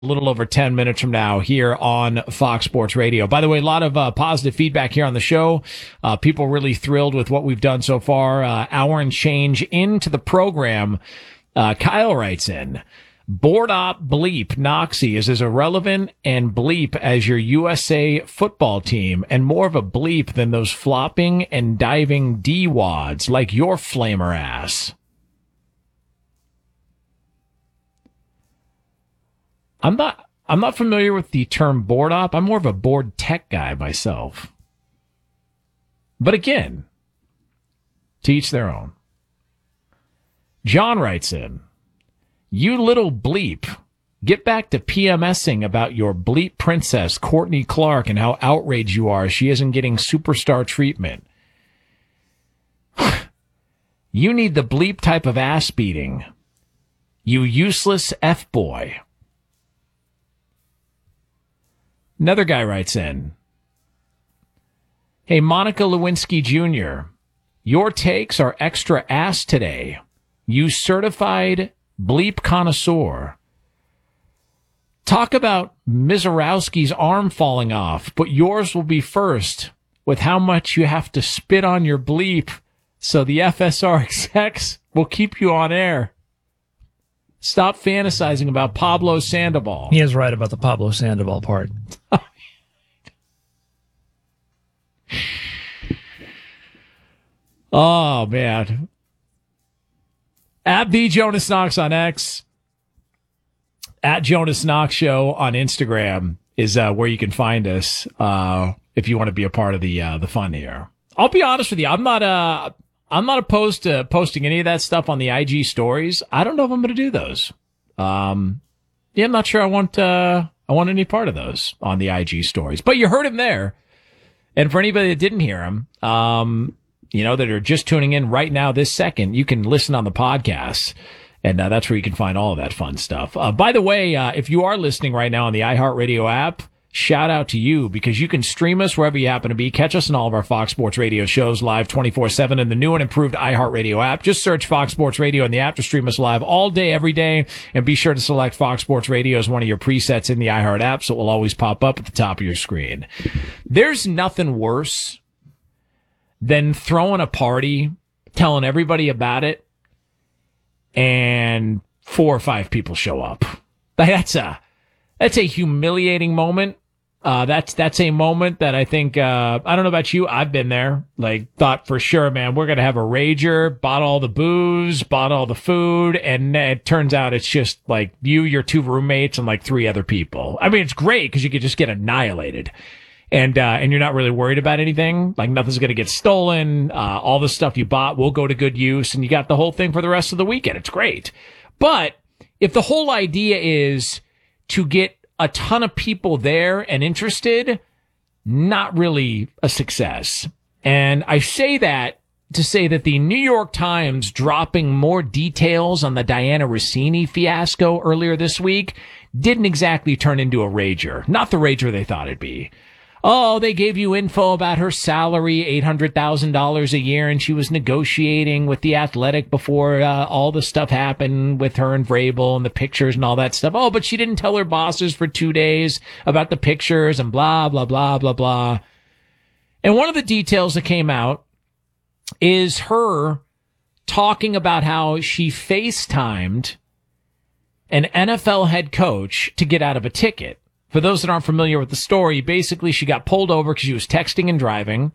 A little over 10 minutes from now here on Fox Sports Radio. By the way, a lot of positive feedback here on the show. People really thrilled with what we've done so far. Hour and change into the program. Kyle writes in, board op bleep Noxie is as irrelevant and bleep as your USA football team and more of a bleep than those flopping and diving D-wads like your flamer ass. I'm not familiar with the term board op. I'm more of a board tech guy myself. But again, to each their own. John writes in, you little bleep, get back to PMSing about your bleep princess, Courtney Clark, and how outraged you are she isn't getting superstar treatment. You need the bleep type of ass beating. You useless F-boy. Another guy writes in, hey, Monica Lewinsky Jr., your takes are extra ass today. You certified bleep connoisseur. Talk about Mizorowski's arm falling off, but yours will be first with how much you have to spit on your bleep so the FSR execs will keep you on air. Stop fantasizing about Pablo Sandoval. He is right about the Pablo Sandoval part. Oh, man. At the Jonas Knox on X, at Jonas Knox Show on Instagram is where you can find us if you want to be a part of the fun here. I'll be honest with you. I'm not opposed to posting any of that stuff on the IG stories. I don't know if I'm going to do those. I'm not sure I want any part of those on the IG stories. But you heard him there. And for anybody that didn't hear him, that are just tuning in right now this second, you can listen on the podcast. And that's where you can find all of that fun stuff. By the way, if you are listening right now on the iHeartRadio app, shout out to you because you can stream us wherever you happen to be. Catch us in all of our Fox Sports Radio shows live 24/7 in the new and improved iHeartRadio app. Just search Fox Sports Radio in the app to stream us live all day, every day. And be sure to select Fox Sports Radio as one of your presets in the iHeart app so it will always pop up at the top of your screen. There's nothing worse than throwing a party, telling everybody about it, and 4 or 5 people show up. That's a humiliating moment. That's a moment that I think, I don't know about you. I've been there, thought for sure, man, we're going to have a rager, bought all the booze, bought all the food. And it turns out it's just you, your 2 roommates and 3 other people. I mean, it's great because you could just get annihilated and you're not really worried about anything. Nothing's going to get stolen. All the stuff you bought will go to good use and you got the whole thing for the rest of the weekend. It's great. But if the whole idea is to get a ton of people there and interested, not really a success. And I say that to say that the New York Times dropping more details on the Diana Rossini fiasco earlier this week didn't exactly turn into a rager. Not the rager they thought it'd be. Oh, they gave you info about her salary, $800,000 a year, and she was negotiating with the Athletic before all the stuff happened with her and Vrabel and the pictures and all that stuff. Oh, but she didn't tell her bosses for 2 days about the pictures and blah, blah, blah, blah, blah. And one of the details that came out is her talking about how she FaceTimed an NFL head coach to get out of a ticket. For those that aren't familiar with the story, basically she got pulled over because she was texting and driving.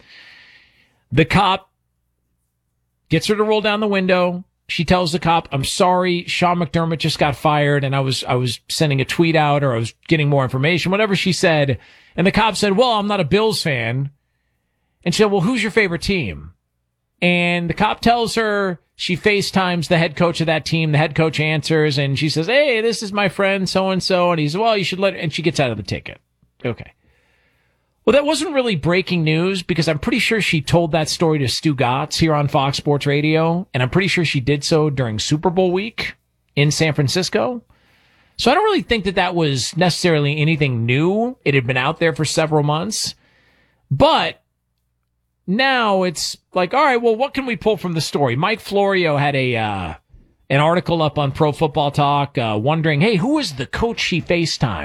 The cop gets her to roll down the window. She tells the cop, I'm sorry, Sean McDermott just got fired and I was sending a tweet out or I was getting more information, whatever she said. And the cop said, well, I'm not a Bills fan. And she said, well, who's your favorite team? And the cop tells her she FaceTimes the head coach of that team. The head coach answers and she says, hey, this is my friend so-and-so. And he says, well, you should and she gets out of the ticket. Okay. Well, that wasn't really breaking news because I'm pretty sure she told that story to Stu Gatz here on Fox Sports Radio. And I'm pretty sure she did so during Super Bowl week in San Francisco. So I don't really think that was necessarily anything new. It had been out there for several months. But now it's all right, well, what can we pull from the story? Mike Florio had a an article up on Pro Football Talk wondering, hey, who is the coach she FaceTimed?